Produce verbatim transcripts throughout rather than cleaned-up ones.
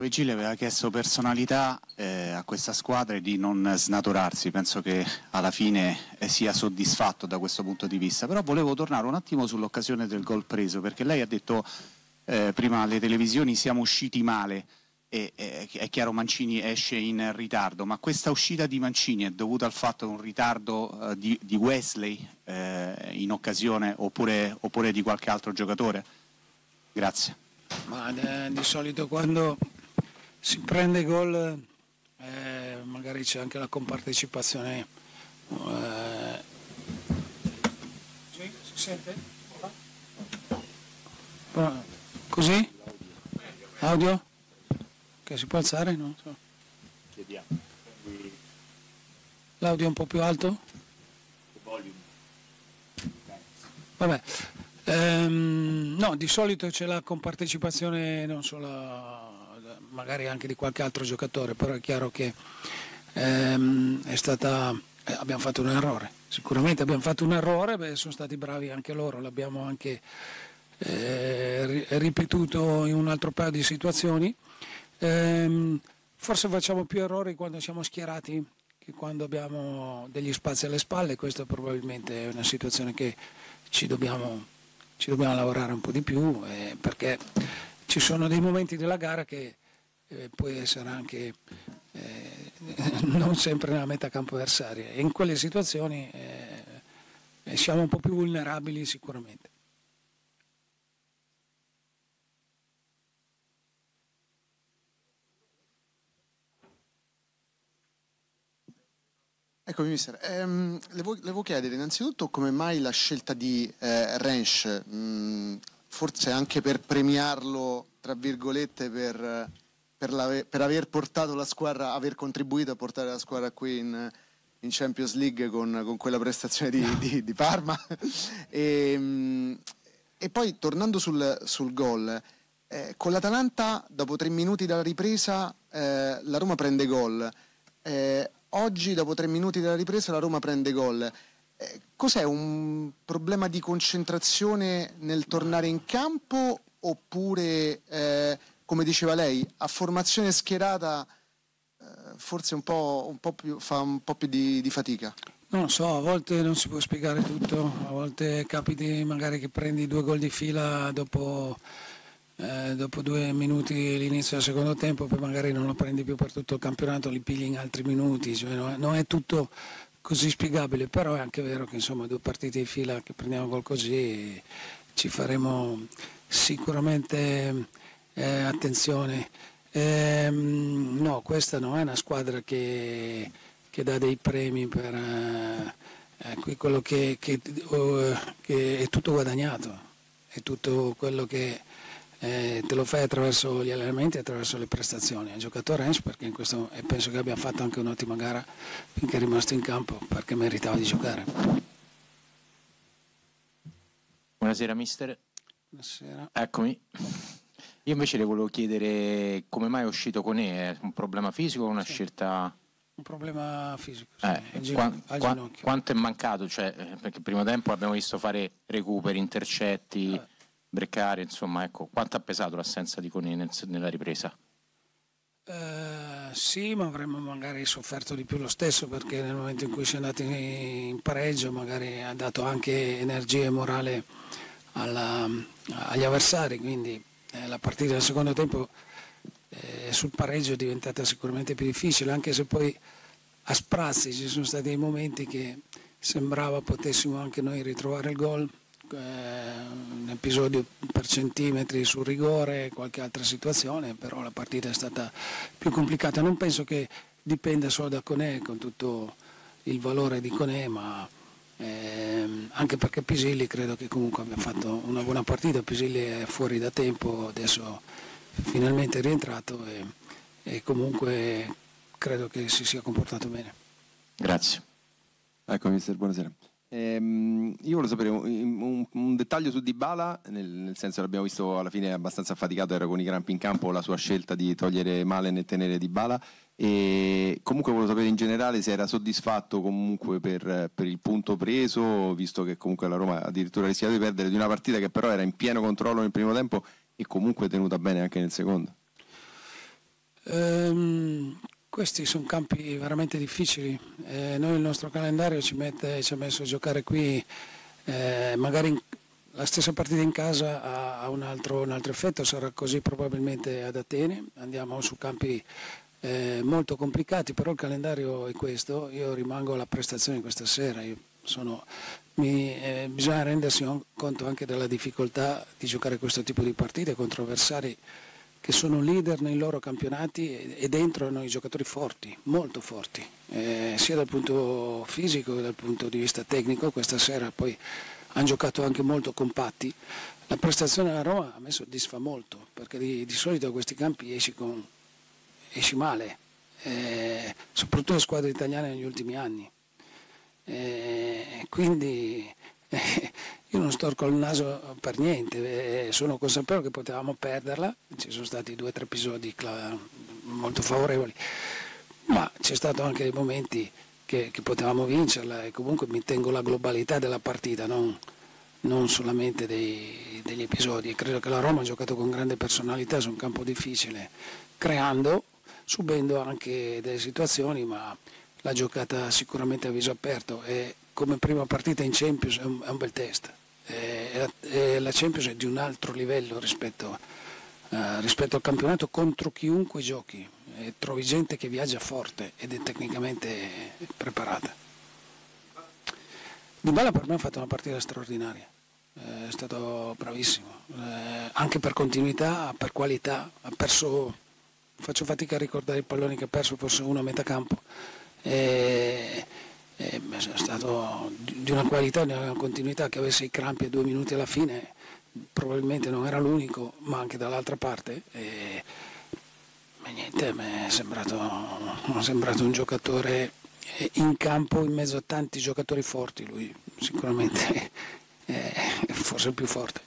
Gile aveva chiesto personalità eh, a questa squadra e di non snaturarsi, penso che alla fine eh, sia soddisfatto da questo punto di vista, però volevo tornare un attimo sull'occasione del gol preso, perché lei ha detto eh, prima alle televisioni siamo usciti male e eh, è chiaro Mancini esce in ritardo, ma questa uscita di Mancini è dovuta al fatto che un ritardo eh, di, di Wesley eh, in occasione oppure, oppure di qualche altro giocatore? Grazie. Ma eh, di solito quando si prende gol eh, magari c'è anche la compartecipazione. Eh... Sì, si sente? Così? Audio? Che si può alzare? Non so. Chiediamo. L'audio è un po' più alto? Volume. Vabbè. Ehm, no, di solito c'è la compartecipazione non solo magari anche di qualche altro giocatore, però è chiaro che ehm, è stata, eh, abbiamo fatto un errore, sicuramente abbiamo fatto un errore, beh, sono stati bravi anche loro, l'abbiamo anche eh, ripetuto in un altro paio di situazioni, ehm, forse facciamo più errori quando siamo schierati che quando abbiamo degli spazi alle spalle, questa probabilmente è una situazione che ci dobbiamo, ci dobbiamo lavorare un po' di più eh, perché ci sono dei momenti della gara che eh, può essere anche eh, non sempre nella metà campo avversaria e in quelle situazioni eh, siamo un po' più vulnerabili sicuramente. Eccomi mister, ehm, le, vo- le volevo chiedere innanzitutto come mai la scelta di eh, Rensch, mh, forse anche per premiarlo, tra virgolette, per, per, la- per aver portato la squadra, aver contribuito a portare la squadra qui in, in Champions League con, con quella prestazione di, di- di Parma. e, mh, e poi tornando sul, sul gol, eh, con l'Atalanta dopo tre minuti dalla ripresa eh, la Roma prende gol. Eh, oggi dopo tre minuti dalla ripresa la Roma prende gol. Eh, cos'è un problema di concentrazione nel tornare in campo oppure eh, come diceva lei a formazione schierata eh, forse un po', un po' più, fa un po' più di, di fatica? Non lo so, a volte non si può spiegare tutto, a volte capiti magari che prendi due gol di fila dopo Eh, dopo due minuti l'inizio del secondo tempo, poi magari non lo prendi più per tutto il campionato, li pigli in altri minuti, cioè non, è, non è tutto così spiegabile, però è anche vero che insomma due partite di fila che prendiamo gol così ci faremo sicuramente eh, attenzione. Ehm, no, questa non è una squadra che, che dà dei premi per eh, qui quello che, che, oh, che è tutto guadagnato, è tutto quello che Eh, te lo fai attraverso gli allenamenti e attraverso le prestazioni. Ha giocato Rensch perché in questo, e penso che abbia fatto anche un'ottima gara finché è rimasto in campo perché meritava di giocare. Buonasera mister. Buonasera. Eccomi. Io invece le volevo chiedere come mai è uscito con E, è un problema fisico o una sì. scelta... Un problema fisico, sì. eh, al, qua, al qua, ginocchio. Quanto è mancato? Cioè, perché il primo tempo abbiamo visto fare recuperi, intercetti... Eh. Breccare, insomma, ecco, quanto ha pesato l'assenza di Koné nel, nella ripresa? Eh, sì, ma avremmo magari sofferto di più lo stesso perché nel momento in cui si è andati in pareggio magari ha dato anche energia e morale alla, agli avversari, quindi eh, la partita del secondo tempo eh, sul pareggio è diventata sicuramente più difficile, anche se poi a sprazzi ci sono stati dei momenti che sembrava potessimo anche noi ritrovare il gol. Un episodio per centimetri sul rigore, qualche altra situazione, però la partita è stata più complicata. Non penso che dipenda solo da Koné, con tutto il valore di Koné, ma ehm, anche perché Pisilli credo che comunque abbia fatto una buona partita. Pisilli è fuori da tempo, adesso finalmente è rientrato e, e comunque credo che si sia comportato bene. Grazie. Ecco mister, buonasera. Ehm, io volevo sapere un, un, un dettaglio su Dybala, nel, nel senso che l'abbiamo visto alla fine abbastanza affaticato, era con i crampi in campo, la sua scelta di togliere Malen e tenere Dybala, e comunque volevo sapere in generale se era soddisfatto comunque per, per il punto preso, visto che comunque la Roma addirittura ha rischiato di perdere, di una partita che però era in pieno controllo nel primo tempo e comunque tenuta bene anche nel secondo. Ehm, questi sono campi veramente difficili. Eh, noi il nostro calendario ci, mette, ci ha messo a giocare qui, eh, magari in, la stessa partita in casa ha, ha un, altro, un altro effetto, sarà così probabilmente ad Atene. Andiamo su campi eh, molto complicati, però il calendario è questo. Io rimango alla prestazione di questa sera. Io sono, mi, eh, bisogna rendersi conto anche della difficoltà di giocare questo tipo di partite contro avversari che sono leader nei loro campionati e dentro hanno i giocatori forti, molto forti, eh, sia dal punto fisico che dal punto di vista tecnico. Questa sera poi hanno giocato anche molto compatti. La prestazione della Roma a me soddisfa molto, perché di, di solito a questi campi esci, con, esci male, eh, soprattutto le squadre italiane negli ultimi anni. Eh, quindi eh, io non storco il naso per niente, eh, sono consapevole che potevamo perderla, ci sono stati due o tre episodi molto favorevoli, ma c'è stato anche dei momenti che, che potevamo vincerla, e comunque mi tengo la globalità della partita, non, non solamente dei, degli episodi. E credo che la Roma ha giocato con grande personalità su un campo difficile, creando, subendo anche delle situazioni, ma l'ha giocata sicuramente a viso aperto, e come prima partita in Champions è un, è un bel test. E la, e la Champions è di un altro livello rispetto, uh, rispetto al campionato, contro chiunque giochi, e trovi gente che viaggia forte ed è tecnicamente preparata. Dybala per me ha fatto una partita straordinaria, eh, è stato bravissimo, eh, anche per continuità, per qualità. Ha perso, faccio fatica a ricordare i palloni che ha perso, forse uno a metà campo. E, è stato di una qualità, di una continuità, che avesse i crampi a due minuti alla fine probabilmente non era l'unico, ma anche dall'altra parte. E, e niente, mi è sembrato, mi è sembrato un giocatore in campo in mezzo a tanti giocatori forti. Lui sicuramente è forse il più forte.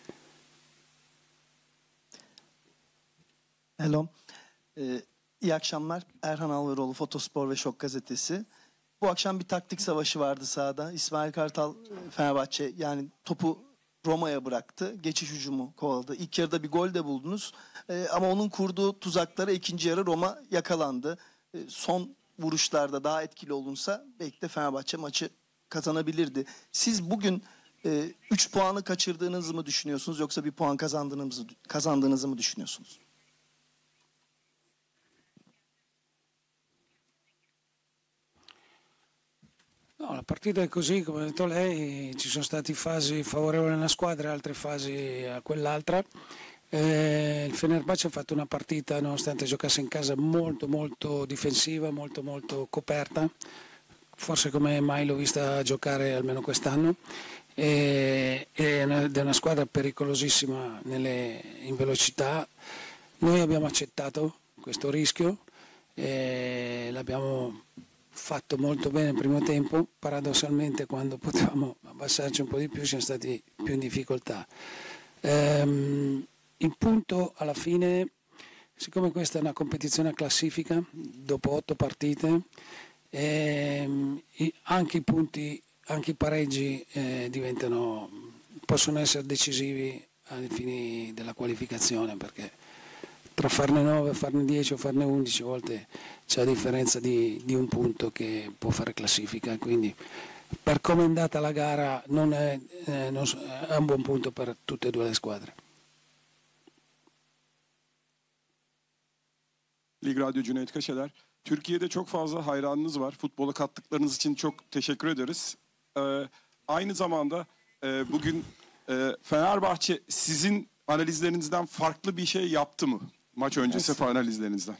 Hello. Ee, iyi akşamlar. Erhan Alvaroğlu, Fotospor ve Şok Gazetesi. Bu akşam bir taktik savaşı vardı sahada. İsmail Kartal, Fenerbahçe yani topu Roma'ya bıraktı. Geçiş hücumu kovaladı. İlk yarıda bir gol de buldunuz. Ee, ama onun kurduğu tuzaklara ikinci yarı Roma yakalandı. Ee, son vuruşlarda daha etkili olunsa belki de Fenerbahçe maçı kazanabilirdi. Siz bugün üç e, puanı kaçırdığınızı mı düşünüyorsunuz, yoksa bir puan kazandığınızı, kazandığınızı mı düşünüyorsunuz? No, la partita è così, come ha detto lei, ci sono stati fasi favorevoli a una squadra e altre fasi a quell'altra. Eh, il Fenerbahce ha fatto una partita, nonostante giocasse in casa, molto molto difensiva, molto molto coperta, forse come mai l'ho vista giocare almeno quest'anno, e, ed è una squadra pericolosissima nelle, in velocità. Noi abbiamo accettato questo rischio e l'abbiamo fatto molto bene il primo tempo. Paradossalmente, quando potevamo abbassarci un po' di più, siamo stati più in difficoltà. Ehm, il punto alla fine, siccome questa è una competizione a classifica dopo otto partite, ehm, anche i punti, anche i pareggi eh, diventano, possono essere decisivi ai fini della qualificazione, perché tra farne nove, farne dieci o farne undici, a volte c'è la differenza di, di un punto che può fare classifica. Quindi per come è andata la gara non è, eh, non, è un buon punto per tutte e due le squadre. Lig Radyo Cüneyt Kaşeler. Türkiye'de çok fazla hayranınız var. Futbola kattıklarınız için çok teşekkür ederiz. Ee, aynı zamanda e, bugün e, Fenerbahçe sizin analizlerinizden farklı bir şey yaptı mı? Maç öncesi yes. analizlerinizden.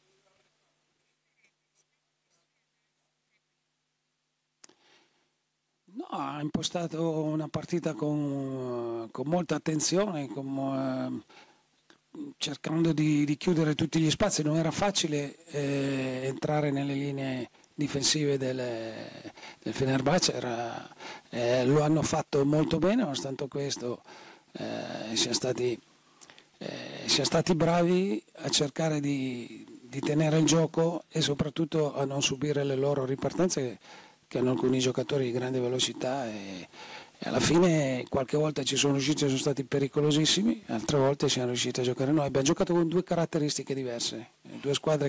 No, ha impostato una partita con, con molta attenzione, con, eh, cercando di, di chiudere tutti gli spazi. Non era facile eh, entrare nelle linee difensive del, del Fenerbahce, era, eh, lo hanno fatto molto bene, nonostante questo eh, siamo stati, eh, siamo stati bravi a cercare di, di tenere il gioco e soprattutto a non subire le loro ripartenze, che, che hanno alcuni giocatori di grande velocità e, E alla fine qualche volta ci sono riusciti, sono stati pericolosissimi, altre volte siamo riusciti a giocare noi. Abbiamo giocato con due caratteristiche diverse, due squadre